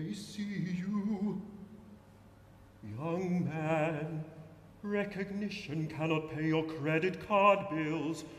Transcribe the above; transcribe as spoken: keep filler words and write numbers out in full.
they see you. Young man, recognition cannot pay your credit card bills